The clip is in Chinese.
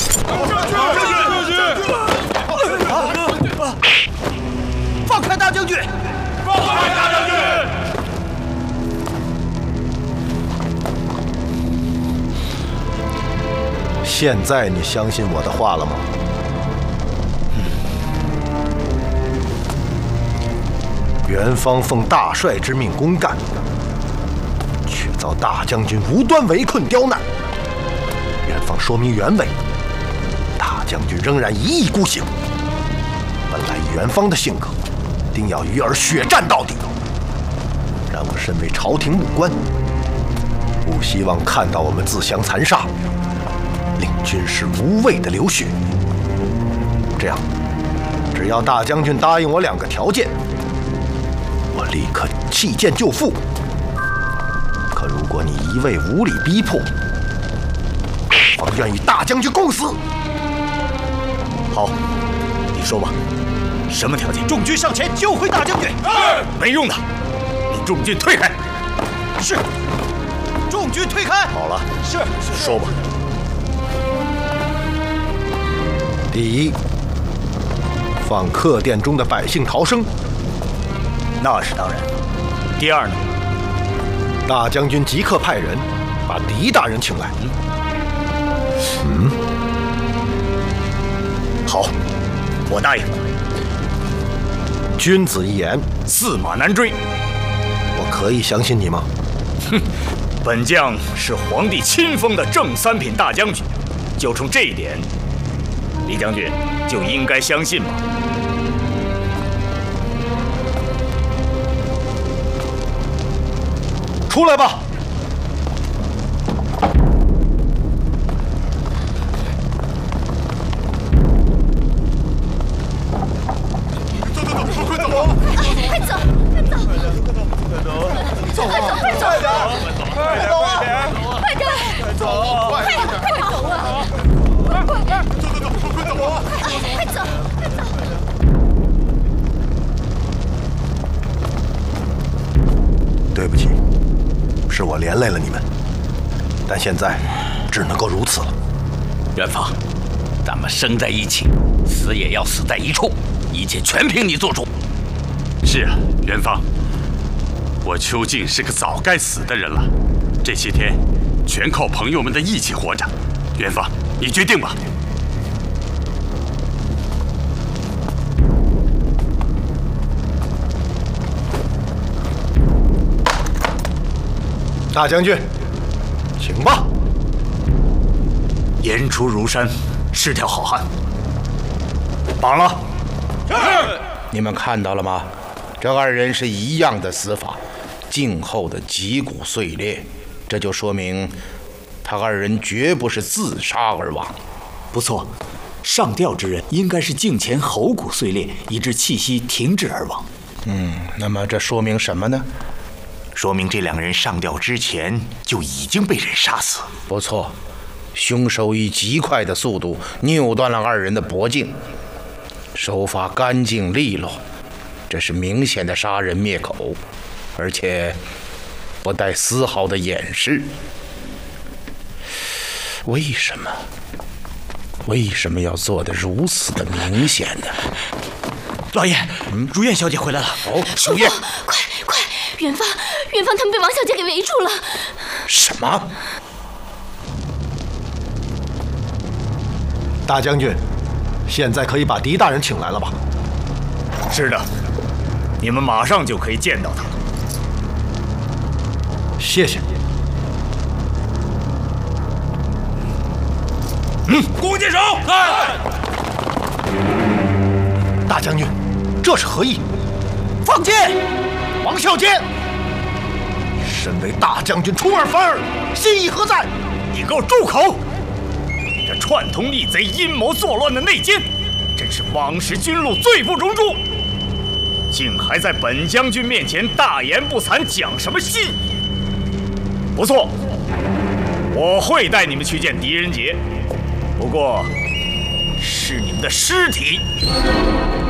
放开大将军！放开大将军！ 现在你相信我的话了吗？元芳奉大帅之命攻干，却遭大将军无端围困刁难。元芳说明原委，大将军仍然一意孤行。本来以元芳的性格，定要与尔血战到底。然我身为朝廷武官，不希望看到我们自相残杀，令军士无谓的流血。这样，只要大将军答应我2个条件，我立刻弃剑就缚。可如果你一味无理逼迫，方愿与大将军共死。 好，你说吧，什么条件？众军上前救回大将军。没用的，你众军退开。是。众军退开。 好了， 是。 说吧。第一，放客店中的百姓逃生。 那是当然。第二呢？ 大将军即刻派人把狄大人请来。 好，我答应。 君子一言， 驷马难追。 我可以相信你吗？ 哼，本将是皇帝亲封的正3品大将军，就冲这一点，李将军就应该相信吧。 出来吧！对不起，是我连累了你们，但现在只能够如此了。 元芳，咱们生在一起，死也要死在一处，一切全凭你做主。 是啊，元芳，我邱静是个早该死的人了，这些天全靠朋友们的义气活着。元芳，你决定吧。 大将军，请吧。 言出如山，是条好汉。绑了。 是。你们看到了吗？这2人是一样的死法，颈后的脊骨碎裂，这就说明他2人绝不是自杀而亡。 不错，上吊之人应该是颈前喉骨碎裂，以致气息停滞而亡。 那么这说明什么呢？ 说明这2人上吊之前就已经被人杀死。 不错，凶手以极快的速度扭断了2人的脖颈，手法干净利落，这是明显的杀人灭口，而且不带丝毫的掩饰。为什么要做得如此的明显呢？ 老爷，如燕小姐回来了。 如燕，快！元芳他们被王小姐给围住了。 什么？ 大将军，现在可以把狄大人请来了吧？ 是的，你们马上就可以见到他。 谢谢。 弓箭手， 大将军，这是何意？ 放箭！ 王孝坚，身为大将军出尔反尔，心意何在？ 你给我住口！你这串通逆贼、阴谋作乱的内奸，真是枉使军禄罪不容诛！竟还在本将军面前大言不惭，讲什么信义？不错，我会带你们去见狄仁杰，不过是你们的尸体。